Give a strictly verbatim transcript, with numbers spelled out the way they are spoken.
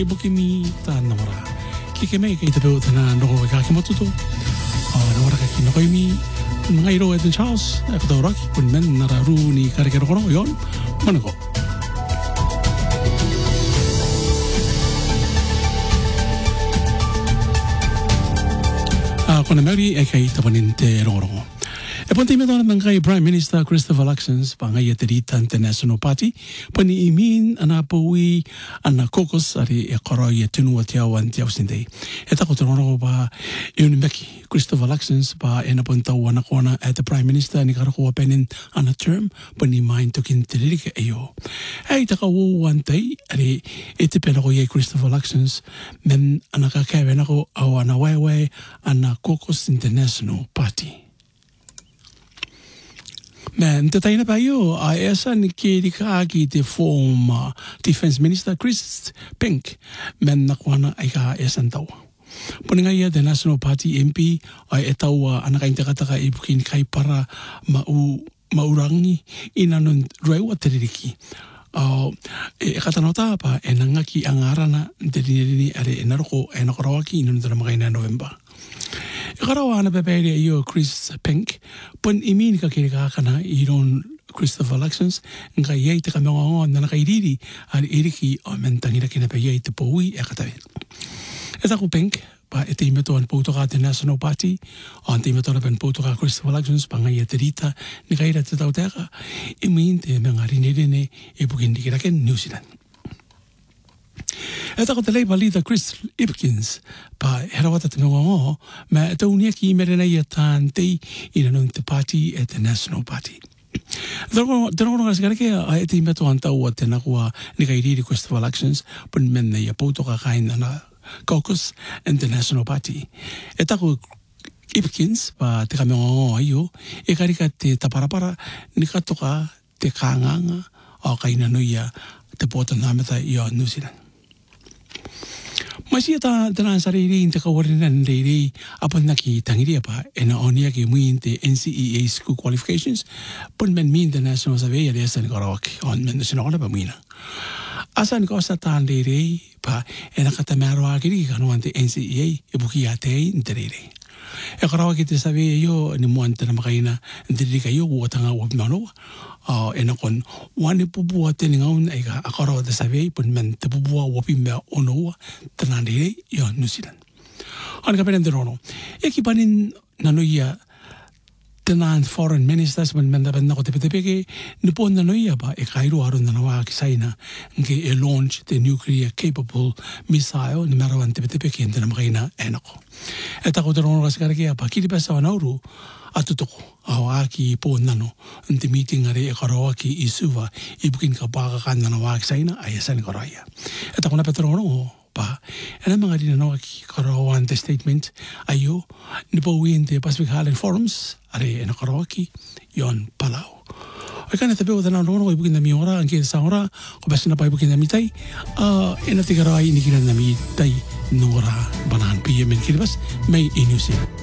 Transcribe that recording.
Ibukimi ta namara. Kikeme kay tabi utana no ko kakimoto to. Ah namara ka kinokoimi mga iro Edwin Charles akadawrak kun men nararu ni karikero kono yon manako. Ah kuna mari ay kay tabaninte rongo. E pon timi dona ng kay Prime Minister Christopher Luxons pangay atirita International Party pani imin anapawi ana kokos ari e koroy tunu tiawan tiaw sindei. Eta ko tono ba yun meki Christopher Luxons ba ena ponta wana kona at the Prime Minister ni karako penin ana term pani mind to kintilike ayo. Ay ta ka wo wantay ari ete pela ko ye Christopher Luxons men anaka kawe nako awana wewe ana kokos International Party. Men tatay na tayo ay esa ni Kirikaki the former Defense Minister Chris Pink men nakuha na ay ka esan tao. Puningaya the National Party M P ay etaw anakaintakataka ibukin kay para mau maurangi inanon rewa tiririki. Uh, e katanota pa e nangaki ang arana dirini are enarko e nakarawaki inon na mga ina November. Ikarawa na bebele iyo Chris Pink pun imin ka kirika na iron Christopher Luxons nga yay ta kami ngon na nakairiri ar iriki o mentangina kinapayay te powi e katabi. Eta ko Pink pa ete imeto an puto ka the National Party o ante imeto na pen puto ka Christopher Luxons pa nga yaterita ni kaira te tau teka imin te mga rinirine ibukin di kiraken New Zealand. Eta ko talay balita Chris Ipkins pa herawata te mga ma ito unia ki merena yatan te inanon te party at the National Party. Daro nga sigara kaya ay ito imeto ang tao at nakuha ni kairiri Christopher Luxons pun men na yapoto ka kain na caucus and the National Party. Eta ko Ipkins pa te kami nga ayo e karika te taparapara ni kato ka te kanganga o kainanuya te poto nameta iyo New Zealand. Masih ta tanan sarili inte kawarinan lady apon naki tangiri pa ena onia ki muinte N C E A school qualifications pun men min the national survey ya san karawak on men national ba muina asan ko sa tan lady pa ena katamaro akiri kanu ante N C E A ibuki ate interere e karawak ite sabe yo ni muante na makaina ndiri kayo wotanga wobmano uh, ena kon wani pupua te ngaun ai ka akaro de sabe pun men te pupua wopi me ono tanande yo New Zealand an ka penen de rono e ki panin nanoia tenan foreign ministers men men da ben ko te peke ni pon nanoia ba e kairo aron na wa ki saina nge e launch the nuclear capable missile ni marawan te peke ndena makaina enako eta ko de rono kaskara ke pa ki pesa nauru atutoko awa ki po nano nti meeting are e karawa ki isuwa ibukin ka baka kan na wa saina ayasan karaya eta kuna petrono pa ena mga dinano ki karawa ante statement ayo ni po win the Pacific Highland Forums are ena karawa ki yon palau ay kana tabi o tanang rono ibukin na mi ora ang kaya sa ora ko basta na pa ibukin na mitay uh, ena tigarawa inikinan na mitay nora banan P M in Kiribas may inusin